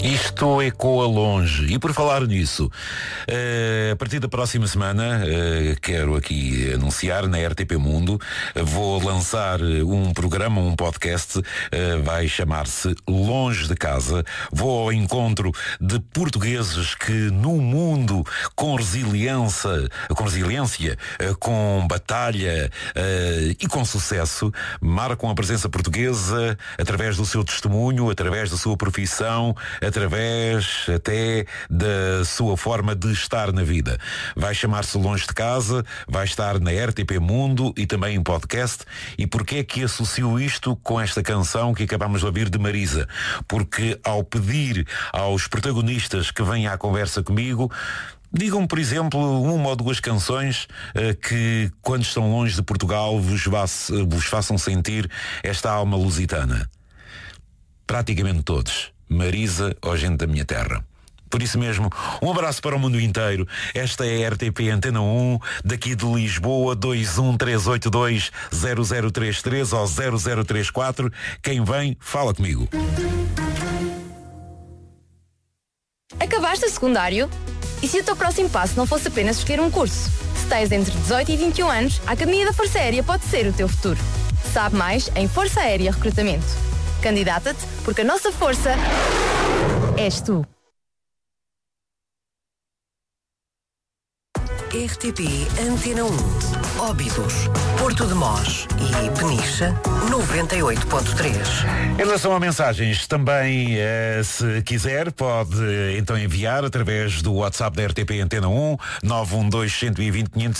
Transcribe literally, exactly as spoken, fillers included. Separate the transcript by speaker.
Speaker 1: Isto ecoa longe. E por falar nisso, uh, a partir da próxima semana, uh, quero aqui anunciar na R T P Mundo, uh, vou lançar um programa, um podcast, uh, vai chamar-se Longe de Casa. Vou ao encontro de portugueses que no mundo, com resiliência, com, resiliência, uh, com batalha uh, e com sucesso, marcam a presença portuguesa através do seu testemunho, através da sua profissão, através até da sua forma de estar na vida. Vai chamar-se Longe de Casa, vai estar na R T P Mundo e também em podcast. E porquê é que associo isto com esta canção que acabamos de ouvir de Marisa? Porque ao pedir aos protagonistas que venham à conversa comigo, digam, por exemplo, uma ou duas canções uh, que, quando estão longe de Portugal, vos, vos façam sentir esta alma lusitana. Praticamente todos. Marisa ou gente da minha terra. Por isso mesmo, um abraço para o mundo inteiro. Esta é a R T P Antena um, daqui de Lisboa, dois um três oito dois zero zero três três ou zero zero três quatro. Quem vem, fala comigo.
Speaker 2: Acabaste o secundário? E se o teu próximo passo não fosse apenas escolher um curso? Se tens entre dezoito e vinte e um anos, a Academia da Força Aérea pode ser o teu futuro. Sabe mais em Força Aérea Recrutamento. Candidata-te, porque a nossa força és tu.
Speaker 3: R T P Antena um, Óbidos, Porto de Mós e Peniche, noventa e oito ponto três.
Speaker 1: Em relação a mensagens, também, eh, se quiser, pode então enviar através do WhatsApp da R T P Antena um, nove um dois, um dois zero, quinhentos